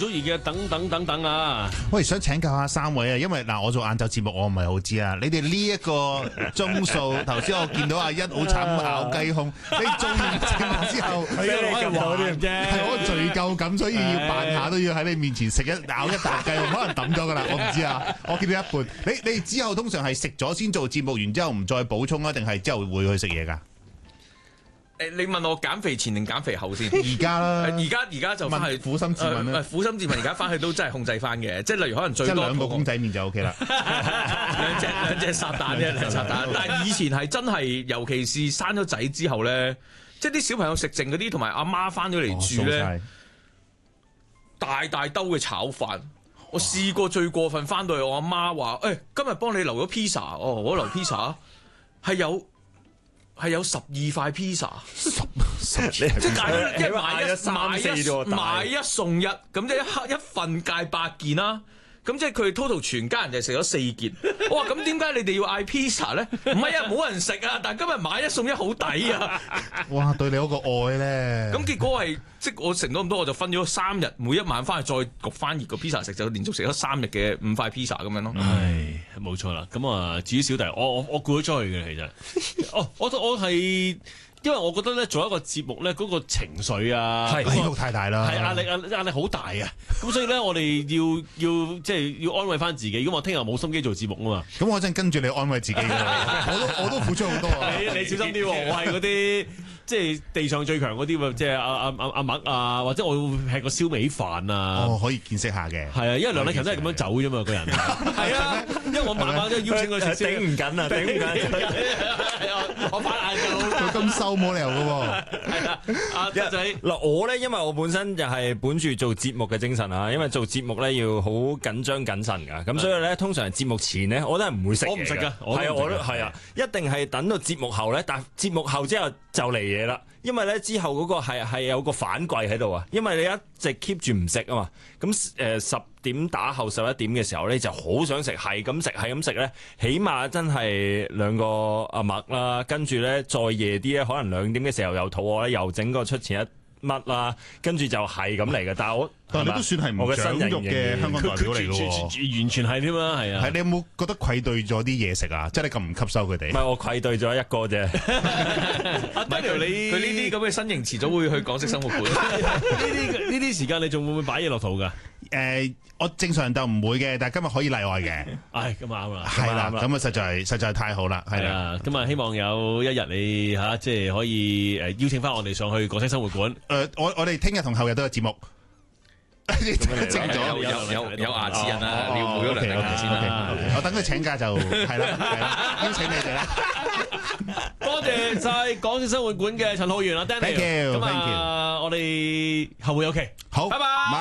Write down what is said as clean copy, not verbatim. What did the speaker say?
祖兒嘅等等啊！ 喂，想請教下三位啊，因為我做晏晝節目，我唔係好知啊。你哋呢一個鐘數，頭先我見到阿欣好慘咬雞胸，你做完節目之後， 係我罪疚感，所以要扮下都要喺你面前咬一啖雞胸，可能抌咗噶啦，我唔知啊。我見到一半，你之後通常係食咗先做節目，完之後唔再補充啊，定係之後會去食嘢㗎？ 你問我減肥前定減肥後先？ 而家啦， 而家就翻去苦心自問啦。 苦心自問，而家翻去都真係控制翻嘅，即係例如可能最多兩個公仔麵就 OK 啦， 兩隻撒旦啫，兩撒旦。但係以前係真係，尤其是生咗仔之後咧，即係啲小朋友食剩嗰啲，同埋阿媽翻咗嚟住咧，大兜嘅炒飯。我試過最過分，翻到去我阿媽話：今日幫你留咗 pizza， 我留 pizza 係有12塊 pizza， 即係買一送一，咁即係一份計8件啦。咁即係佢 total 全家人就食咗4件。我話咁點解你哋要嗌 pizza 咧？唔係啊，冇人食啊，但係今日買一送一好抵啊！ 哇，對你嗰個愛咧。咁結果係即係我食咗咁多，我就分咗3日，每一晚翻去再焗翻熱個 pizza 食，就連續食咗3日嘅5塊 pizza 咁樣咯。 係冇錯啦。咁啊，至於小弟，我估咗出去嘅其實。我係。因為我覺得咧做一個節目咧嗰個情緒啊， 壓力太大啦， 係壓力好大啊！咁所以咧我哋要即係要安慰翻自己，咁我聽日冇心機做節目啊嘛。 咁我真係跟住你安慰自己㗎，我都付出好多啊！ 你小心啲喎，我係嗰啲即係地上最強嗰啲喎，即係阿麥啊，或者我會吃個燒味飯啊。 哦，可以見識下嘅。 係啊，因為梁禮勤都係咁樣走啫嘛，個人。係啊，因為我晚晚都邀請佢食， 頂唔緊啊，頂唔緊。我發晏晝佢咁收冇理由嘅喎。 係啦，阿仔嗱，我咧因為我本身就係本住做節目嘅精神啊，因為做節目咧要好緊張謹慎㗎，咁所以咧通常節目前咧我都係唔會食嘢。我唔食㗎，我都係啊，一定係等到節目後咧，但節目後之後就嚟嘢啦。因為咧之後嗰個係有個反饋喺度啊，因為你一直 keep 住唔食啊嘛，咁10點打後11點嘅時候咧就好想食，係咁食咧，起碼真係2個阿麥啦，跟住咧再夜啲咧，可能2點嘅時候又肚餓咧，又整個出前一乜啦，跟住就係咁嚟嘅。但係你都算係唔長肉嘅香港代表嚟嘅喎， 完全係添啦，係啊。 係你有冇覺得愧對咗啲嘢食啊？即係你咁唔吸收佢哋？ 唔係我愧對咗一個啫。 阿 Daniel，佢呢啲咁嘅身形遲早會去港式生活館。 呢啲時間你仲會唔會擺嘢落肚㗎？ 我正常就唔會嘅，但係今日可以例外嘅。 唉，咁啱啦， 係啦，咁啊實在太好啦，係啦。 咁啊，希望有一日你即係可以邀請翻我哋上去港式生活館。 我哋聽日同後日都有節目。 整咗有牙齒人啊，你要冇咗2個先啦。 我等佢請假就係啦，邀請你哋啦。 多謝晒港式生活館嘅陳浩源啊 ，Daniel。 Thank you， 咁啊，我哋後會有期。 好， 拜拜。